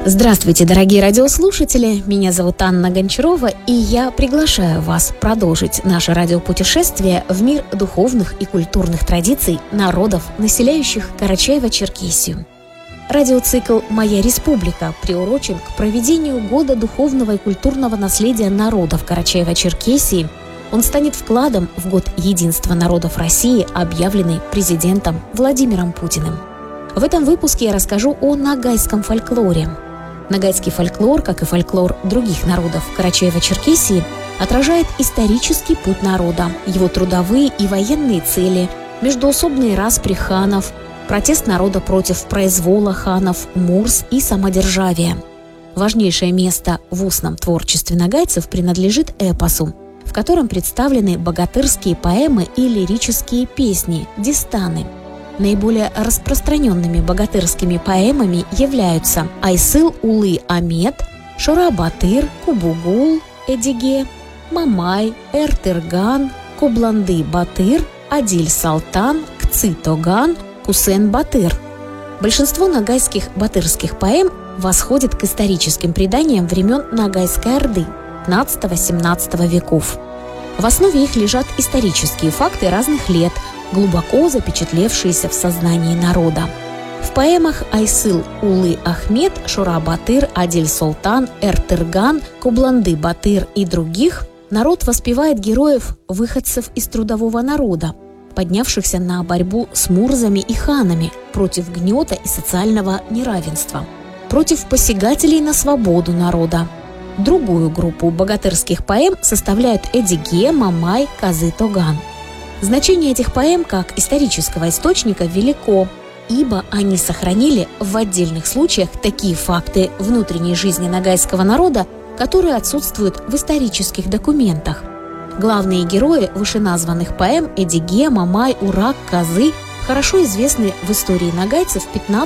Здравствуйте, дорогие радиослушатели! Меня зовут Анна Гончарова, и я приглашаю вас продолжить наше радиопутешествие в мир духовных и культурных традиций народов, населяющих Карачаево-Черкесию. Радиоцикл «Моя республика» приурочен к проведению Года духовного и культурного наследия народов Карачаево-Черкесии. Он станет вкладом в Год единства народов России, объявленный президентом Владимиром Путиным. В этом выпуске я расскажу о ногайском фольклоре. Ногайский фольклор, как и фольклор других народов Карачаево-Черкесии, отражает исторический путь народа, его трудовые и военные цели, междоусобные распри ханов, протест народа против произвола ханов, мурс и самодержавия. Важнейшее место в устном творчестве ногайцев принадлежит эпосу, в котором представлены богатырские поэмы и лирические песни – дистаны. Наиболее распространенными богатырскими поэмами являются Айсыл Улы Амет, Шора-Батыр, Кубугул, Эдиге, Мамай, Эртырган, Кубланды-Батыр, Адиль-Салтан, Кцы-Тоган, Кусен-Батыр. Большинство ногайских батырских поэм восходит к историческим преданиям времен Ногайской Орды 15-17 веков. В основе их лежат исторические факты разных лет, глубоко запечатлевшиеся в сознании народа. В поэмах Айсыл Улы Ахмет, Шора-Батыр, Адиль-Салтан, Эртырган, Кубланды-Батыр и других народ воспевает героев-выходцев из трудового народа, поднявшихся на борьбу с мурзами и ханами против гнета и социального неравенства, против посягателей на свободу народа. Другую группу богатырских поэм составляют Эдиге, Мамай, Козы-Тоган. Значение этих поэм как исторического источника велико, ибо они сохранили в отдельных случаях такие факты внутренней жизни ногайского народа, которые отсутствуют в исторических документах. Главные герои вышеназванных поэм Эдиге, Мамай, Урак, Козы хорошо известны в истории ногайцев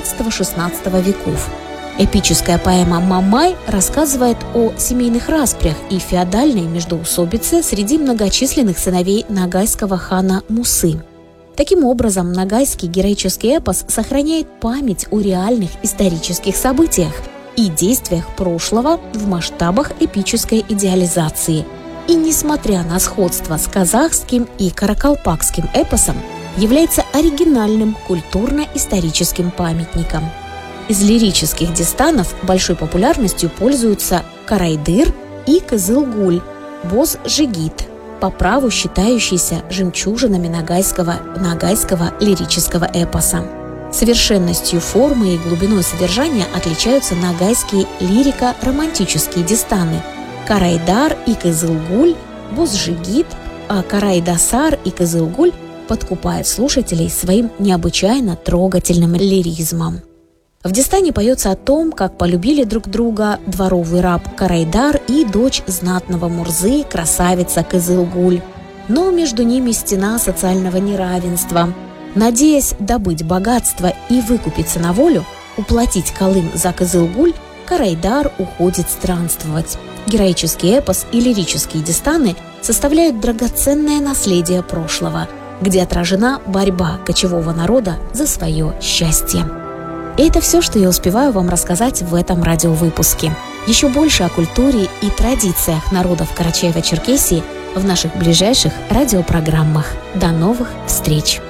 XV-XVI веков. Эпическая поэма «Мамай» рассказывает о семейных распрях и феодальной междоусобице среди многочисленных сыновей ногайского хана Мусы. Таким образом, ногайский героический эпос сохраняет память о реальных исторических событиях и действиях прошлого в масштабах эпической идеализации. И, несмотря на сходство с казахским и каракалпакским эпосом, является оригинальным культурно-историческим памятником. Из лирических дистанов большой популярностью пользуются Карайдыр и Кызылгуль, Боз-Жигит, по праву считающиеся жемчужинами ногайского лирического эпоса. Совершенностью формы и глубиной содержания отличаются ногайские лирико-романтические дистаны Карайдар и Кызылгуль, Боз-Жигит, а Карайдасар и Кызылгуль подкупают слушателей своим необычайно трогательным лиризмом. В дистане поется о том, как полюбили друг друга дворовый раб Карайдар и дочь знатного Мурзы, красавица Кызылгуль. Но между ними стена социального неравенства. Надеясь добыть богатство и выкупиться на волю, уплатить калым за Кызылгуль, Карайдар уходит странствовать. Героический эпос и лирические дистаны составляют драгоценное наследие прошлого, где отражена борьба кочевого народа за свое счастье. И это все, что я успеваю вам рассказать в этом радиовыпуске. Еще больше о культуре и традициях народов Карачаево-Черкесии в наших ближайших радиопрограммах. До новых встреч!